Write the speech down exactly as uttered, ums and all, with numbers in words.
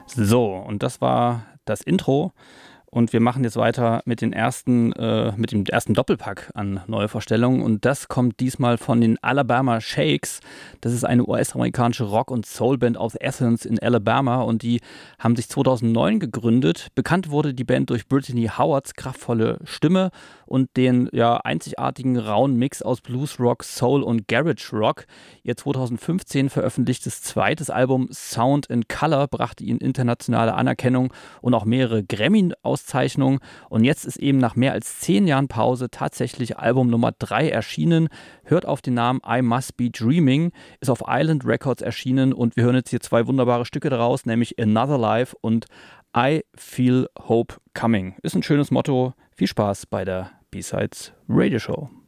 So, und das war das Intro. Und wir machen jetzt weiter mit den ersten, äh, mit dem ersten Doppelpack an Neuvorstellungen. Und das kommt diesmal von den Alabama Shakes. Das ist eine U S-amerikanische Rock- und Soulband aus Athens in Alabama. Und die haben sich zweitausendneun gegründet. Bekannt wurde die Band durch Brittany Howards kraftvolle Stimme und den ja, einzigartigen rauen Mix aus Blues Rock, Soul und Garage Rock. Ihr zweitausendfünfzehn veröffentlichtes zweites Album Sound and Color brachte ihnen internationale Anerkennung und auch mehrere Grammy-Auszeichnungen. Und jetzt ist eben nach mehr als zehn Jahren Pause tatsächlich Album Nummer drei erschienen. Hört auf den Namen I Must Be Dreaming, ist auf Island Records erschienen und wir hören jetzt hier zwei wunderbare Stücke daraus, nämlich Another Life und I Feel Hope Coming. Ist ein schönes Motto. Viel Spaß bei der B-Sides Radio Show.